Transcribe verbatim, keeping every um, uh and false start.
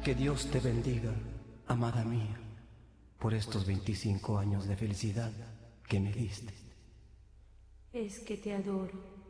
Que Dios te bendiga, amada mía, por estos veinticinco años de felicidad que me diste. Es que te adoro.